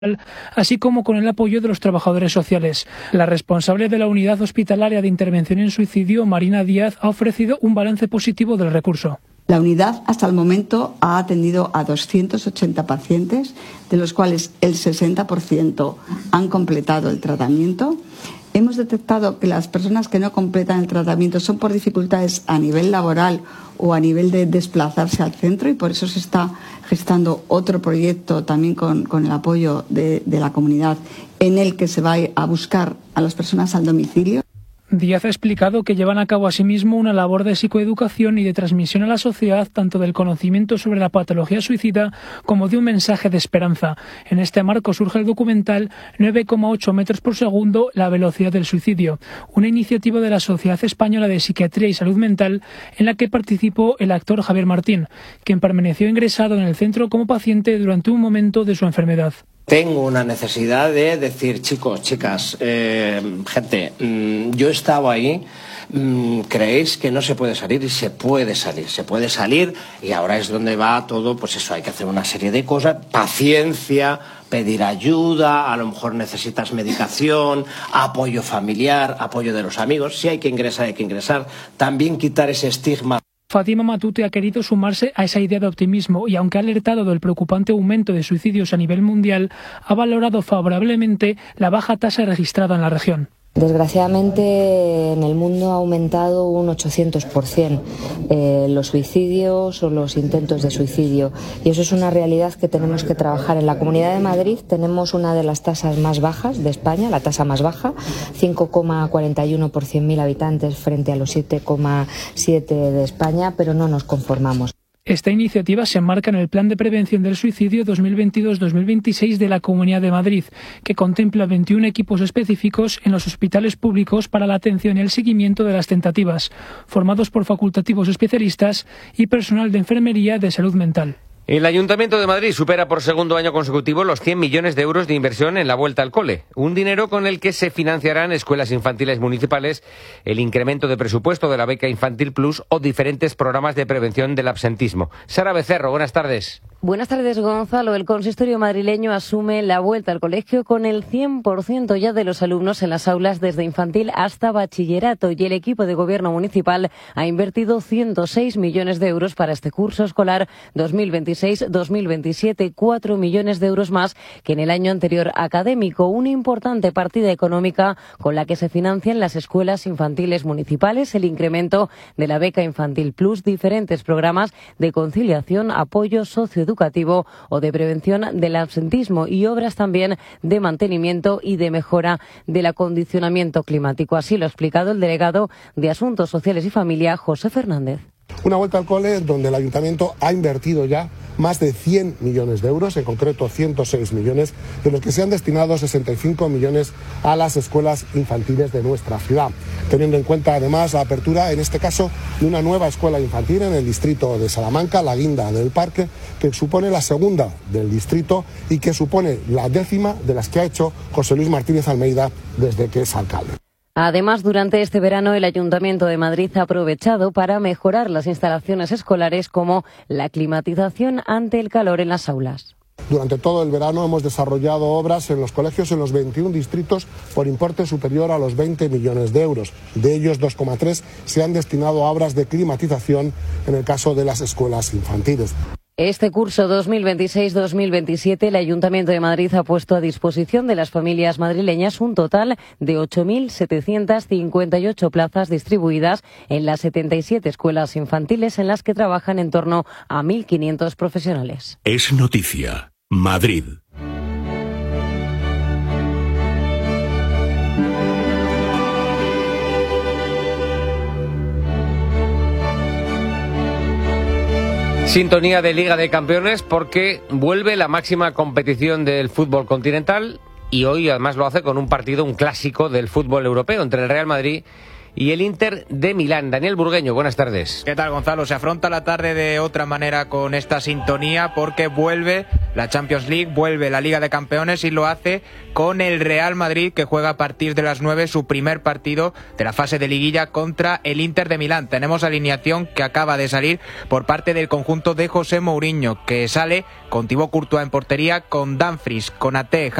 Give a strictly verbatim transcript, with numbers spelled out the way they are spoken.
así como con el apoyo de los trabajadores sociales. La responsable de la Unidad Hospitalaria de Intervención en Suicidio, Marina Díaz, ha ofrecido un balance positivo del recurso. La unidad hasta el momento ha atendido a doscientos ochenta pacientes, de los cuales el sesenta por ciento han completado el tratamiento. Hemos detectado que las personas que no completan el tratamiento son por dificultades a nivel laboral o a nivel de desplazarse al centro, y por eso se está gestando otro proyecto también con, con el apoyo de, de la comunidad, en el que se va a buscar a las personas al domicilio. Díaz ha explicado que llevan a cabo asimismo una labor de psicoeducación y de transmisión a la sociedad tanto del conocimiento sobre la patología suicida como de un mensaje de esperanza. En este marco surge el documental nueve coma ocho metros por segundo, la velocidad del suicidio, una iniciativa de la Sociedad Española de Psiquiatría y Salud Mental en la que participó el actor Javier Martín, quien permaneció ingresado en el centro como paciente durante un momento de su enfermedad. Tengo una necesidad de decir, chicos, chicas, eh, gente, mmm, yo he estado ahí, mmm, creéis que no se puede salir y se puede salir, se puede salir y ahora es donde va todo, pues eso, hay que hacer una serie de cosas, paciencia, pedir ayuda, a lo mejor necesitas medicación, apoyo familiar, apoyo de los amigos, si hay que ingresar, hay que ingresar, también quitar ese estigma. Fátima Matute ha querido sumarse a esa idea de optimismo y, aunque ha alertado del preocupante aumento de suicidios a nivel mundial, ha valorado favorablemente la baja tasa registrada en la región. Desgraciadamente en el mundo ha aumentado un ochocientos por ciento eh, los suicidios o los intentos de suicidio, y eso es una realidad que tenemos que trabajar. En la Comunidad de Madrid tenemos una de las tasas más bajas de España, la tasa más baja, cinco coma cuarenta y uno por cien mil habitantes frente a los siete coma siete de España, pero no nos conformamos. Esta iniciativa se enmarca en el Plan de Prevención del Suicidio dos mil veintidós dos mil veintiséis de la Comunidad de Madrid, que contempla veintiún equipos específicos en los hospitales públicos para la atención y el seguimiento de las tentativas, formados por facultativos especialistas y personal de enfermería de salud mental. El Ayuntamiento de Madrid supera por segundo año consecutivo los cien millones de euros de inversión en la vuelta al cole, un dinero con el que se financiarán escuelas infantiles municipales, el incremento de presupuesto de la beca Infantil Plus o diferentes programas de prevención del absentismo. Sara Becerro, buenas tardes. Buenas tardes, Gonzalo. El consistorio madrileño asume la vuelta al colegio con el cien por ciento ya de los alumnos en las aulas desde infantil hasta bachillerato, y el equipo de gobierno municipal ha invertido ciento seis millones de euros para este curso escolar dos mil veintiséis dos mil veintisiete, cuatro millones de euros más que en el año anterior académico, una importante partida económica con la que se financian las escuelas infantiles municipales, el incremento de la beca Infantil Plus, diferentes programas de conciliación, apoyo socioeducativo educativo o de prevención del absentismo y obras también de mantenimiento y de mejora del acondicionamiento climático. Así lo ha explicado el delegado de Asuntos Sociales y Familia, José Fernández. Una vuelta al cole donde el Ayuntamiento ha invertido ya más de cien millones de euros, en concreto ciento seis millones, de los que se han destinado sesenta y cinco millones a las escuelas infantiles de nuestra ciudad, teniendo en cuenta además la apertura, en este caso, de una nueva escuela infantil en el distrito de Salamanca, la Guinda del Parque, que supone la segunda del distrito y que supone la décima de las que ha hecho José Luis Martínez Almeida desde que es alcalde. Además, durante este verano, el Ayuntamiento de Madrid ha aprovechado para mejorar las instalaciones escolares, como la climatización ante el calor en las aulas. Durante todo el verano hemos desarrollado obras en los colegios en los veintiún distritos por importe superior a los veinte millones de euros. De ellos, dos coma tres se han destinado a obras de climatización en el caso de las escuelas infantiles. Este curso dos mil veintiséis dos mil veintisiete el Ayuntamiento de Madrid ha puesto a disposición de las familias madrileñas un total de ocho mil setecientas cincuenta y ocho plazas distribuidas en las setenta y siete escuelas infantiles en las que trabajan en torno a mil quinientos profesionales. Es noticia. Madrid. Sintonía de Liga de Campeones, porque vuelve la máxima competición del fútbol continental y hoy además lo hace con un partido, un clásico del fútbol europeo entre el Real Madrid y el Inter de Milán. Daniel Burgueño, buenas tardes. ¿Qué tal, Gonzalo? Se afronta la tarde de otra manera con esta sintonía porque vuelve la Champions League, vuelve la Liga de Campeones y lo hace con el Real Madrid, que juega a partir de las nueve su primer partido de la fase de liguilla contra el Inter de Milán. Tenemos alineación que acaba de salir por parte del conjunto de José Mourinho, que sale con Thibaut Courtois en portería, con Dumfries, Konaté,